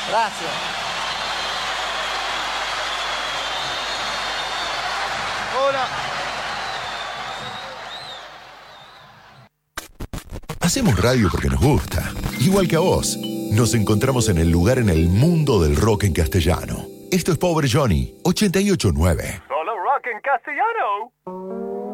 Gracias. Hola. Hacemos radio porque nos gusta, igual que a vos. Nos encontramos en el lugar en el mundo del rock en castellano. Esto es Pobre Johnny, 88.9. Solo rock en castellano.